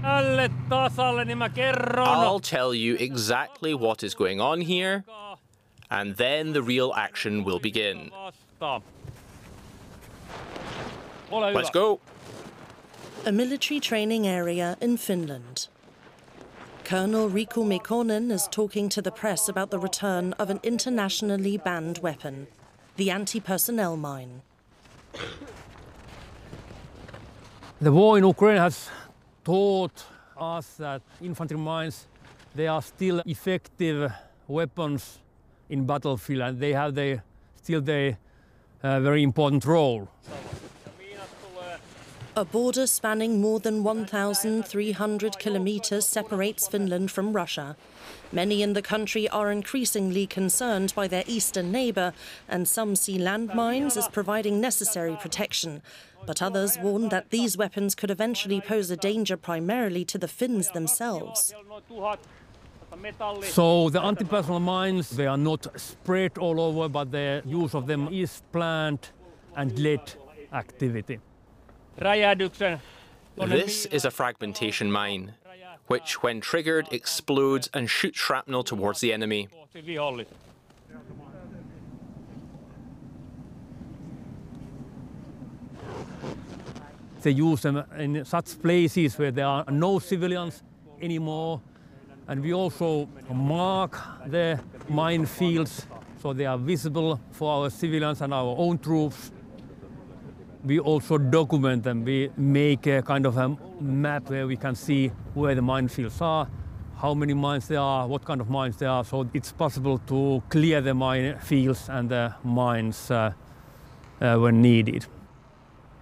Tälle tasalle, niin mä kerron. I'll tell you exactly what is going on here, and then the real action will begin. Let's go. A military training area in Finland. Colonel Riku Mikkonen is talking to the press about the return of an internationally banned weapon, the anti-personnel mine. The war in Ukraine has taught us that infantry mines, they are still effective weapons in battlefield, and they have still their very important role. A border spanning more than 1,300 kilometers separates Finland from Russia. Many in the country are increasingly concerned by their eastern neighbour, and some see landmines as providing necessary protection. But others warn that these weapons could eventually pose a danger primarily to the Finns themselves. So the anti-personnel mines, they are not spread all over, but the use of them is planned and led activity. This is a fragmentation mine, which, when triggered, explodes and shoots shrapnel towards the enemy. They use them in such places where there are no civilians anymore. And we also mark the minefields so they are visible for our civilians and our own troops. We also document them. We make a kind of a map where we can see where the minefields are, how many mines there are, what kind of mines there are, so it's possible to clear the minefields and the mines when needed.